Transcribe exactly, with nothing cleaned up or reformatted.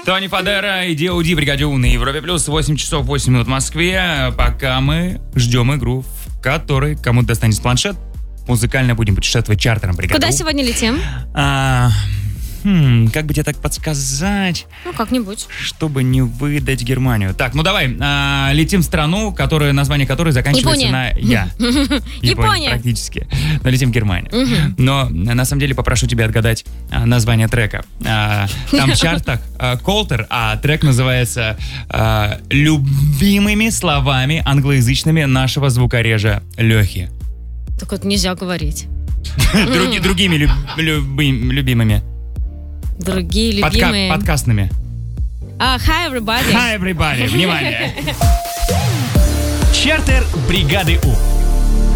Тони Фадера и ди оу ди, Бригаде У на Европе Плюс, восемь часов восемь минут в Москве. Пока мы ждем игру, в которой кому-то достанется планшет, музыкально будем путешествовать чартером Бригады Куда У. сегодня летим? А, хм, как бы тебе так подсказать? Ну, как-нибудь. Чтобы не выдать Германию. Так, ну давай, а, летим в страну, которая, название которой заканчивается Япония. на «я». Япония. Практически. Но летим в Германию. Но на самом деле попрошу тебя отгадать а, название трека. А, там в чартах а, Колтер, а трек называется а, «Любимыми словами англоязычными нашего звукорежа Лехи». Так вот нельзя говорить. Други- Другими люб- любим- любимыми. Другие Подка- любимые. Подкастными. А, hi, everybody. Hi, everybody. Внимание. Чартер бригады У.